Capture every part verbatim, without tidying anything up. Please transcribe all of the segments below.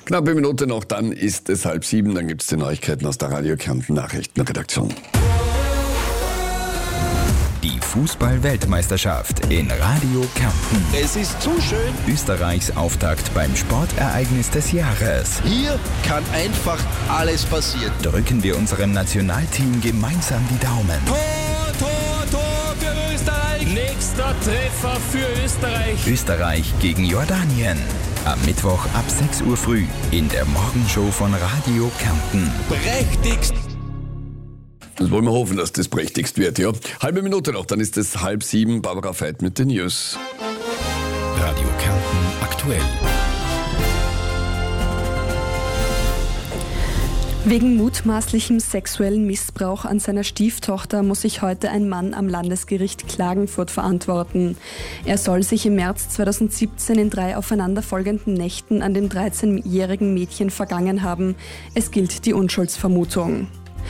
Knappe Minute noch, dann ist es halb sieben, dann gibt es die Neuigkeiten aus der Radio Kärnten Nachrichtenredaktion. Die Fußball-Weltmeisterschaft in Radio Kärnten. Es ist zu schön. Österreichs Auftakt beim Sportereignis des Jahres. Hier kann einfach alles passieren. Drücken wir unserem Nationalteam gemeinsam die Daumen. Tor, Tor, Tor für Österreich. Nächster Treffer für Österreich. Österreich gegen Jordanien. Am Mittwoch ab sechs Uhr früh in der Morgenshow von Radio Kärnten. Prächtigst. Das wollen wir hoffen, dass das prächtigst wird, ja. Halbe Minute noch, dann ist es halb sieben. Barbara Veit mit den News. Radio Kärnten aktuell. Wegen mutmaßlichem sexuellen Missbrauch an seiner Stieftochter muss sich heute ein Mann am Landesgericht Klagenfurt verantworten. Er soll sich im März zweitausendsiebzehn in drei aufeinanderfolgenden Nächten an dem dreizehnjährigen Mädchen vergangen haben. Es gilt die Unschuldsvermutung.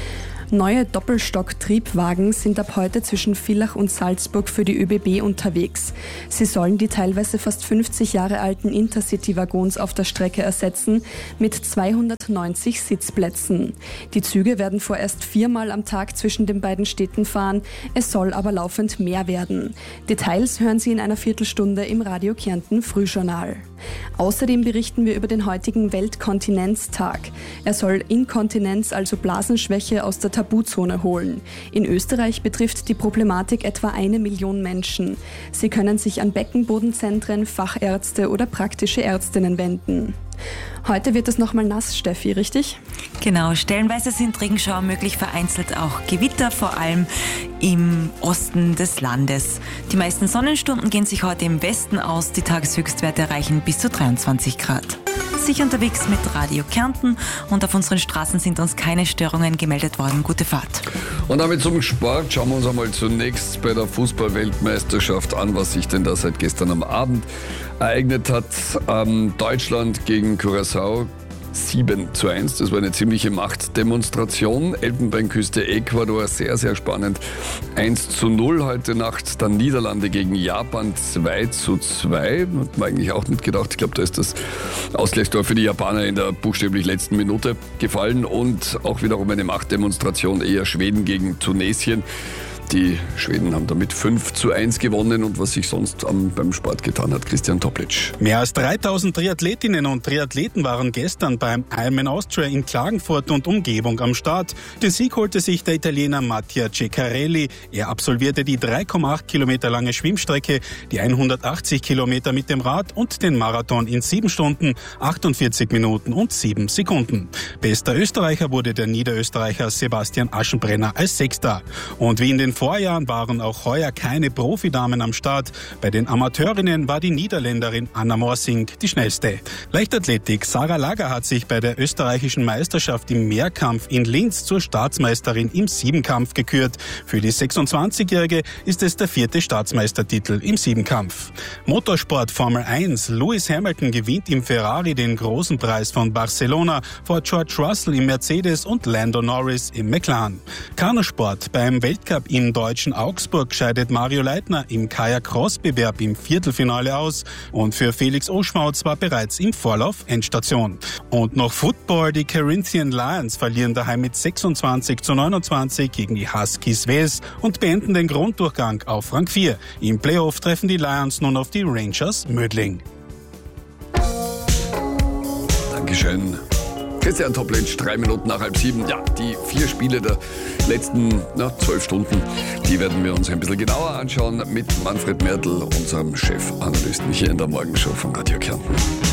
Neue Doppelstock-Triebwagen sind ab heute zwischen Villach und Salzburg für die ÖBB unterwegs. Sie sollen die teilweise fast fünfzig Jahre alten Intercity-Waggons auf der Strecke ersetzen mit zweihundertneunzig Sitzplätzen. Die Züge werden vorerst viermal am Tag zwischen den beiden Städten fahren. Es soll aber laufend mehr werden. Details hören Sie in einer Viertelstunde im Radio Kärnten Frühjournal. Außerdem berichten wir über den heutigen Weltkontinenztag. Er soll Inkontinenz, also Blasenschwäche, aus der Tabuzone holen. In Österreich betrifft die Problematik etwa eine Million Menschen. Sie können sich an Beckenbodenzentren, Fachärzte oder praktische Ärztinnen wenden. Heute wird es nochmal nass, Steffi, richtig? Genau, stellenweise sind Regenschauer möglich, vereinzelt auch Gewitter, vor allem im Osten des Landes. Die meisten Sonnenstunden gehen sich heute im Westen aus, die Tageshöchstwerte erreichen bis zu dreiundzwanzig Grad. Sich unterwegs mit Radio Kärnten und auf unseren Straßen sind uns keine Störungen gemeldet worden. Gute Fahrt. Und damit zum Sport. Schauen wir uns einmal zunächst bei der Fußball-Weltmeisterschaft an, was sich denn da seit gestern am Abend ereignet hat. Ähm, Deutschland gegen Curaçao sieben zu eins. Das war eine ziemliche Machtdemonstration. Elfenbeinküste, Ecuador, sehr, sehr spannend. eins zu null heute Nacht. Dann Niederlande gegen Japan zwei zu zwei. Hat man eigentlich auch nicht gedacht. Ich glaube, da ist das Ausgleichstor für die Japaner in der buchstäblich letzten Minute gefallen. Und auch wiederum eine Machtdemonstration, eher Schweden gegen Tunesien. Die Schweden haben damit fünf zu eins gewonnen und was sich sonst am, beim Sport getan hat, Christian Toplic. Mehr als dreitausend Triathletinnen und Triathleten waren gestern beim Ironman Austria in Klagenfurt und Umgebung am Start. Den Sieg holte sich der Italiener Mattia Ceccarelli. Er absolvierte die drei Komma acht Kilometer lange Schwimmstrecke, die hundertachtzig Kilometer mit dem Rad und den Marathon in sieben Stunden, achtundvierzig Minuten und sieben Sekunden. Bester Österreicher wurde der Niederösterreicher Sebastian Aschenbrenner als Sechster. Und wie in den Vorjahren waren auch heuer keine Profidamen am Start. Bei den Amateurinnen war die Niederländerin Anna Morsing die schnellste. Leichtathletik: Sarah Lager hat sich bei der österreichischen Meisterschaft im Mehrkampf in Linz zur Staatsmeisterin im Siebenkampf gekürt. Für die sechsundzwanzigjährige ist es der vierte Staatsmeistertitel im Siebenkampf. Motorsport Formel eins: Lewis Hamilton gewinnt im Ferrari den großen Preis von Barcelona vor George Russell im Mercedes und Lando Norris im McLaren. Kanusport: Beim Weltcup in Im deutschen Augsburg scheidet Mario Leitner im Kajak-Cross-Bewerb im Viertelfinale aus und für Felix Oschmautz war bereits im Vorlauf Endstation. Und noch Football: Die Corinthian Lions verlieren daheim mit sechsundzwanzig zu neunundzwanzig gegen die Huskies Wales und beenden den Grunddurchgang auf Rang vier. Im Playoff treffen die Lions nun auf die Rangers Mödling. Dankeschön. Christian Toplic, drei Minuten nach halb sieben. Ja, die vier Spiele der letzten na, zwölf Stunden, die werden wir uns ein bisschen genauer anschauen mit Manfred Mertl, unserem Chefanalysten hier in der Morgenshow von Radio Kärnten.